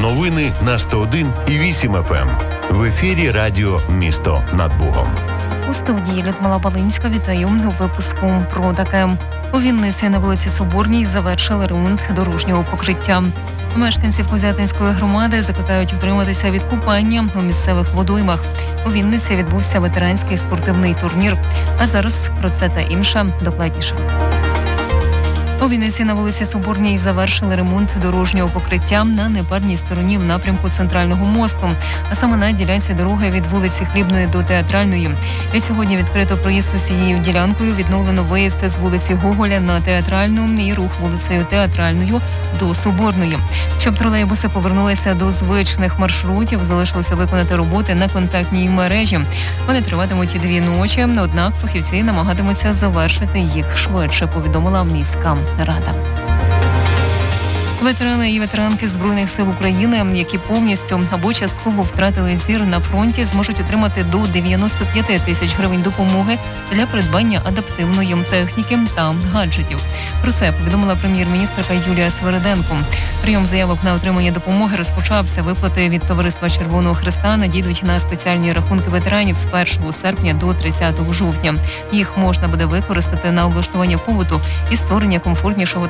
Новини на 101,8 FM. В ефірі радіо «Місто над Бугом». У студії Людмила Балинська. Вітаю у випуску про таке. У Вінниці на вулиці Соборній завершили ремонт дорожнього покриття. Мешканців Козятинської громади закликають утриматися від купання у місцевих водоймах. У Вінниці відбувся ветеранський спортивний турнір. А зараз про це та інше докладніше. У Вінниці на вулиці Соборній завершили ремонт дорожнього покриття на непарній стороні в напрямку Центрального мосту, а саме на ділянці дороги від вулиці Хлібної до Театральної. Від сьогодні відкрито проїзд усією ділянкою, відновлено виїзд з вулиці Гоголя на Театральну і рух вулицею Театральною до Соборної. Щоб тролейбуси повернулися до звичних маршрутів, залишилося виконати роботи на контактній мережі. Вони триватимуть 2 ночі, однак фахівці намагатимуться завершити їх швидше, повідомила міська рада. Ветерани і ветеранки Збройних сил України, які повністю або частково втратили зір на фронті, зможуть отримати до 95 тисяч гривень допомоги для придбання адаптивної техніки та гаджетів. Про це повідомила прем'єр-міністерка Юлія Свериденко. Прийом заявок на отримання допомоги розпочався. Виплати від Товариства Червоного Хреста надійдуть на спеціальні рахунки ветеранів з 1 серпня до 30 жовтня. Їх можна буде використати на облаштування побуту і створення комфортнішого